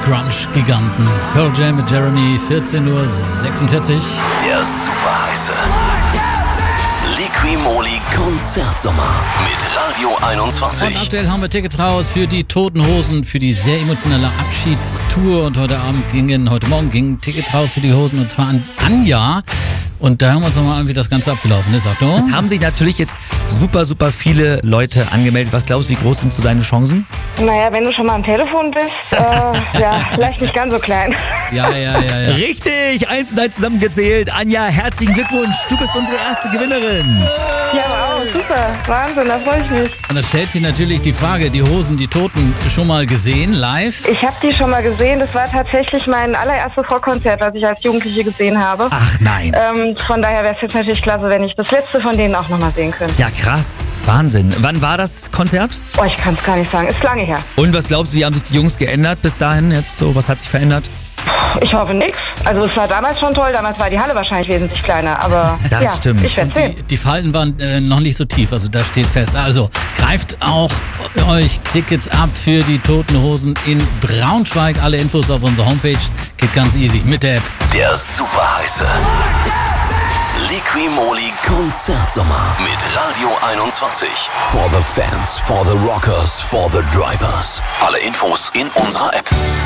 Grunge-Giganten. Pearl Jam mit Jeremy, 14:46 Uhr. Der superheiße Liqui-Moly Konzertsommer mit Radio 21. Und aktuell haben wir Tickets raus für die Toten Hosen, für die sehr emotionale Abschiedstour. Und heute Morgen gingen Tickets raus für die Hosen, und zwar an Anja. Und da hören wir uns nochmal an, wie das Ganze abgelaufen ist. Achtung. Es haben sich natürlich jetzt super viele Leute angemeldet. Was glaubst du, wie groß sind so deine Chancen? Naja, wenn du schon mal am Telefon bist, ja, vielleicht nicht ganz so klein. Ja. Richtig, 1 und 1 zusammengezählt. Anja, herzlichen Glückwunsch. Du bist unsere erste Gewinnerin. Ja, wow, super. Wahnsinn, da freue ich mich. Und da stellt sich natürlich die Frage, die Hosen, die Toten schon mal gesehen, live? Ich habe die schon mal gesehen. Das war tatsächlich mein allererstes Rockkonzert, was ich als Jugendliche gesehen habe. Ach nein. Von daher wäre es jetzt natürlich klasse, wenn ich das letzte von denen auch nochmal sehen könnte. Ja, krass. Wahnsinn. Wann war das Konzert? Oh, ich kann es gar nicht sagen. Ist lange her. Und was glaubst du, wie haben sich die Jungs geändert bis dahin? Jetzt so, was hat sich verändert? Ich hoffe nix. Also es war damals schon toll. Damals war die Halle wahrscheinlich wesentlich kleiner. Aber Das ja, stimmt. ich werde sehen. Die Falten waren noch nicht so tief, also da steht fest. Also greift auch euch Tickets ab für die Toten Hosen in Braunschweig. Alle Infos auf unserer Homepage. Geht ganz easy mit der App. Der superheiße Liqui-Moly Konzertsommer mit Radio 21. For the fans, for the rockers, for the drivers. Alle Infos in unserer App.